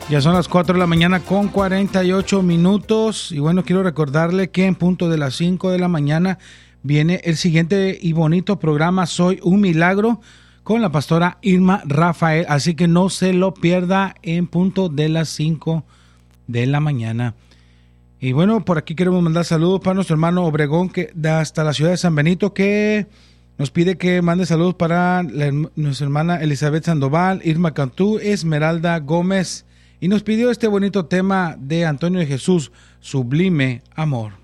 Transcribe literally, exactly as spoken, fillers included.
Ya son las cuatro de la mañana con cuarenta y ocho minutos. Y bueno, quiero recordarle que en punto de las cinco de la mañana viene el siguiente y bonito programa Soy un Milagro con la pastora Irma Rafael. Así que no se lo pierda en punto de las cinco de la mañana. Y bueno, por aquí queremos mandar saludos para nuestro hermano Obregón, que da hasta la ciudad de San Benito, que nos pide que mande saludos para la, nuestra hermana Elizabeth Sandoval, Irma Cantú, Esmeralda Gómez. Y nos pidió este bonito tema de Antonio de Jesús, Sublime Amor.